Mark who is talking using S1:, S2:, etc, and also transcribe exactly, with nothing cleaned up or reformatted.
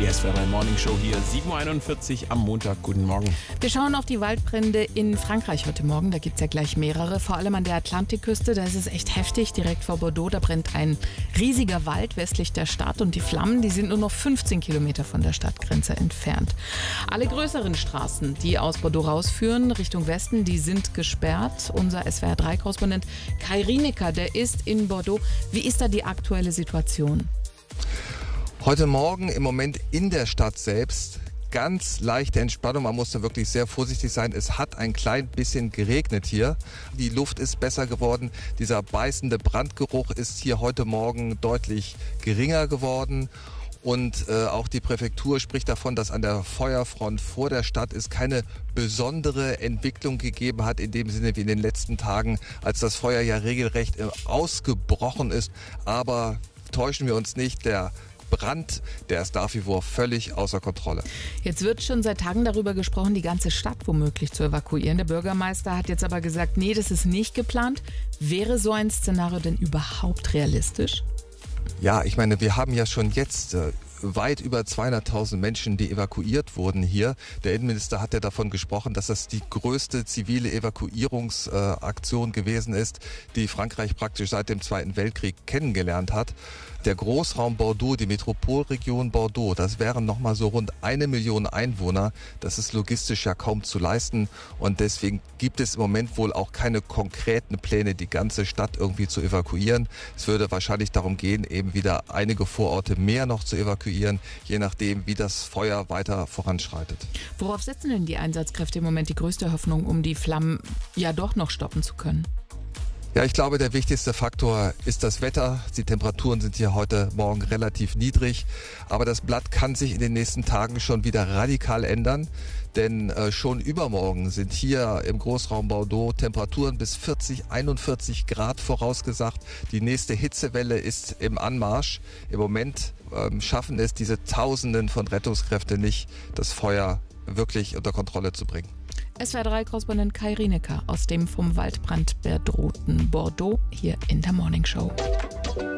S1: Die S W R drei Morning Show hier, sieben Uhr einundvierzig am Montag. Guten Morgen.
S2: Wir schauen auf die Waldbrände in Frankreich heute Morgen. Da gibt es ja gleich mehrere, vor allem an der Atlantikküste. Da ist es echt heftig, direkt vor Bordeaux. Da brennt ein riesiger Wald westlich der Stadt und die Flammen, die sind nur noch fünfzehn Kilometer von der Stadtgrenze entfernt. Alle größeren Straßen, die aus Bordeaux rausführen, Richtung Westen, die sind gesperrt. Unser S W R drei Korrespondent Kai Rienecker, der ist in Bordeaux. Wie ist da die aktuelle Situation?
S3: Heute Morgen im Moment in der Stadt selbst ganz leichte Entspannung. Man musste wirklich sehr vorsichtig sein. Es hat ein klein bisschen geregnet hier. Die Luft ist besser geworden. Dieser beißende Brandgeruch ist hier heute Morgen deutlich geringer geworden. Und äh, auch die Präfektur spricht davon, dass an der Feuerfront vor der Stadt es keine besondere Entwicklung gegeben hat, in dem Sinne wie in den letzten Tagen, als das Feuer ja regelrecht äh, ausgebrochen ist. Aber täuschen wir uns nicht, der Brand, der ist nach wie vor völlig außer Kontrolle.
S2: Jetzt wird schon seit Tagen darüber gesprochen, die ganze Stadt womöglich zu evakuieren. Der Bürgermeister hat jetzt aber gesagt, nee, das ist nicht geplant. Wäre so ein Szenario denn überhaupt realistisch?
S3: Ja, ich meine, wir haben ja schon jetzt äh, weit über zweihunderttausend Menschen, die evakuiert wurden hier. Der Innenminister hat ja davon gesprochen, dass das die größte zivile Evakuierungsaktion äh, gewesen ist, die Frankreich praktisch seit dem Zweiten Weltkrieg kennengelernt hat. Der Großraum Bordeaux, die Metropolregion Bordeaux, das wären nochmal so rund eine Million Einwohner. Das ist logistisch ja kaum zu leisten und deswegen gibt es im Moment wohl auch keine konkreten Pläne, die ganze Stadt irgendwie zu evakuieren. Es würde wahrscheinlich darum gehen, eben wieder einige Vororte mehr noch zu evakuieren, je nachdem, wie das Feuer weiter voranschreitet.
S2: Worauf setzen denn die Einsatzkräfte im Moment die größte Hoffnung, um die Flammen ja doch noch stoppen zu können?
S3: Ja, ich glaube, der wichtigste Faktor ist das Wetter. Die Temperaturen sind hier heute Morgen relativ niedrig, aber das Blatt kann sich in den nächsten Tagen schon wieder radikal ändern, denn äh, schon übermorgen sind hier im Großraum Bordeaux Temperaturen bis vierzig, einundvierzig Grad vorausgesagt. Die nächste Hitzewelle ist im Anmarsch. Im Moment ähm, schaffen es diese Tausenden von Rettungskräften nicht, das Feuer wirklich unter Kontrolle zu bringen.
S2: S W R drei Korrespondent Kai Rienecker aus dem vom Waldbrand bedrohten Bordeaux hier in der Morning Show.